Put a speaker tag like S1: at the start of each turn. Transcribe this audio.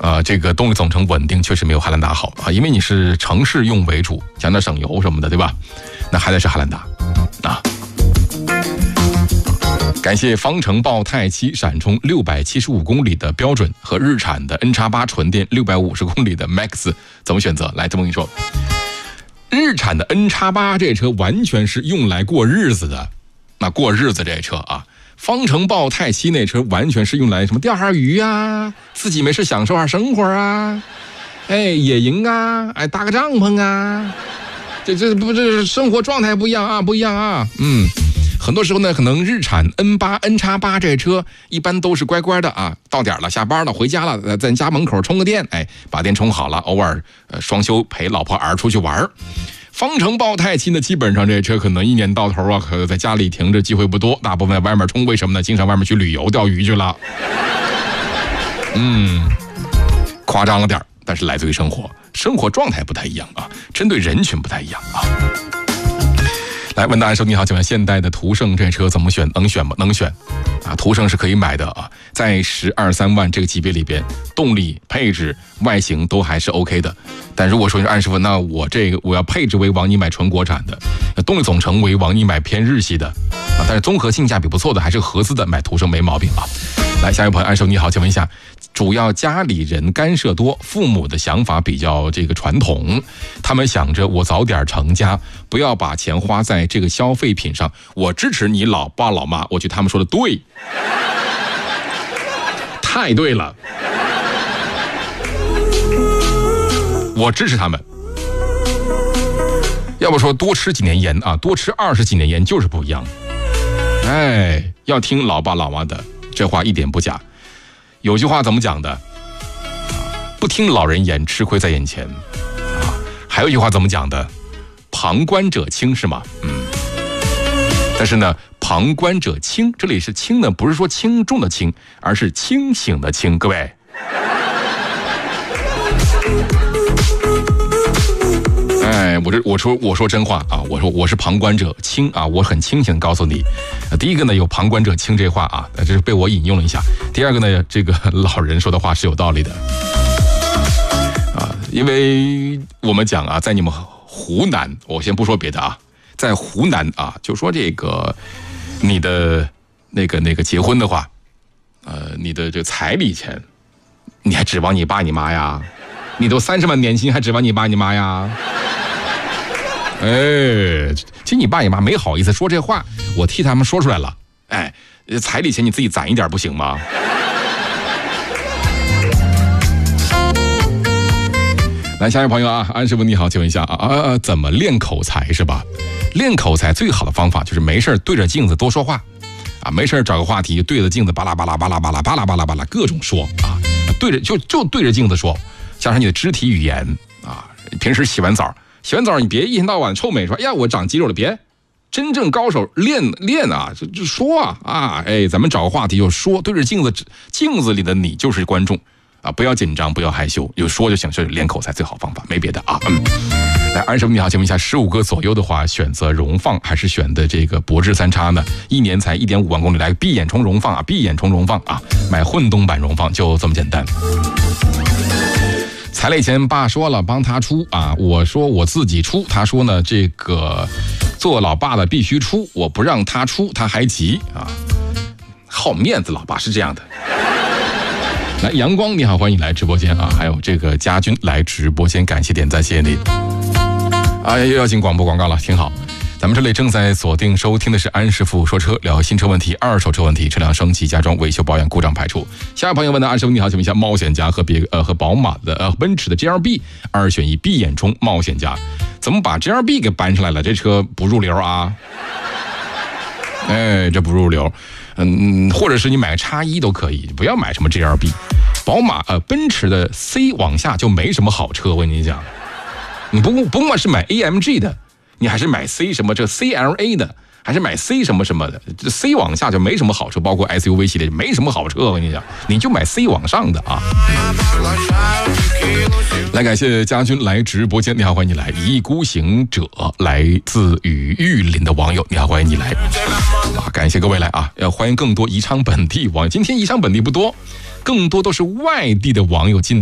S1: 这个动力总成稳定确实没有汉兰达好啊，因为你是城市用为主，讲点省油什么的，对吧？那还得是汉兰达啊。感谢方程豹太7闪充675公里的标准和日产的 N-8 纯电650公里的 Max 怎么选择？来，这么跟你说，日产的 N-8 这车完全是用来过日子的，那过日子这车啊。方程豹太7那车完全是用来什么钓下鱼啊，自己没事享受下生活啊，野营啊，搭个帐篷啊，这生活状态不一样啊。很多时候呢，可能日产 N-8 这车一般都是乖乖的啊，到点了，下班了，回家了，在家门口充个电，把电充好了，偶尔双休陪老婆儿出去玩。方程豹太7呢，基本上这车可能一年到头啊，可在家里停着机会不多，大部分在外面充。为什么呢？经常外面去旅游钓鱼去了。夸张了点，但是来自于生活状态不太一样啊，针对人群不太一样啊。来问大家说，你好，请问现代的途胜这车怎么选？能选吗？能选啊，途胜是可以买的啊，在12、13万这个级别里边，动力、配置、外形都还是 OK 的。但如果说你安师傅，那我要配置为王，你买纯国产的；动力总成为王，你买偏日系的啊。但是综合性价比不错的，还是合资的，买途胜没毛病啊。来，下一位朋友，安师傅你好，请问一下，主要家里人干涉多，父母的想法比较传统，他们想着我早点成家，不要把钱花在这个消费品上。我支持你老爸老妈，我觉得他们说的对，太对了，我支持他们。要不说多吃几年盐啊，多吃20几年盐就是不一样。要听老爸老妈的，这话一点不假。有句话怎么讲的？不听老人言，吃亏在眼前啊。还有一句话怎么讲的？旁观者清，是吗？但是呢，旁观者清，这里是清呢，不是说轻重的轻，而是清醒的清。各位，我说真话啊，我是旁观者清啊，我很清醒地告诉你，第一个呢有旁观者清这话啊，这是被我引用了一下。第二个呢，这个老人说的话是有道理的啊，因为我们讲啊，在你们湖南，我先不说别的啊，在湖南啊，就说这个你的那个结婚的话，你的这个彩礼钱，你还指望你爸你妈呀？你都30万年薪，还指望你爸你妈呀？其实你爸你妈没好意思说这话，我替他们说出来了。彩礼钱你自己攒一点不行吗？来，下一位朋友啊，安师傅你好，请问一下啊，怎么练口才是吧？练口才最好的方法就是没事对着镜子多说话啊，没事找个话题对着镜子巴拉巴拉巴拉巴拉巴拉巴拉巴拉各种说啊，对着就对着镜子说，加上你的肢体语言啊，平时洗完澡你别一天到晚臭美说，哎呀我长肌肉了，别，真正高手练啊，就说啊，咱们找个话题就说，对着镜子里的你就是观众啊，不要紧张，不要害羞，有说就行，这是练口才最好方法，没别的啊。来，安师傅你好，请问一下，15个左右的话，选择荣放还是选的这个博智3叉呢？一年才1.5万公里，来闭眼充荣放啊，买混动版荣放就这么简单。彩礼钱爸说了帮他出啊，我说我自己出，他说呢这个做老爸的必须出，我不让他出他还急啊，好面子，老爸是这样的。来，阳光你好，欢迎来直播间啊，还有这个家军来直播间，感谢点赞，谢谢你啊，又要进广播广告了，挺好。咱们这里正在锁定收听的是安师傅说车，聊新车问题、二手车问题、车辆升级、加装、维修保养、故障排除。下位朋友问的安师傅你好，请问一下，冒险家和宝马的奔驰的 GLB 2选1，闭眼充冒险家，怎么把 GLB 给搬上来了？这车不入流啊！这不入流。或者是你买个X1都可以，不要买什么 GLB。宝马奔驰的 C 往下就没什么好车，我跟你讲，你不管是买 AMG 的，你还是买 C 什么这 CLA 的，还是买 C 什么什么的，这 C 往下就没什么好车，包括 SUV 系列没什么好车，我跟你讲，你就买 C 往上的啊。来，感谢家军来直播间，你好，欢迎你来。一意孤行者来自于玉林的网友，你好，欢迎你来啊！感谢各位来啊，要欢迎更多宜昌本地网友。今天宜昌本地不多，更多都是外地的网友进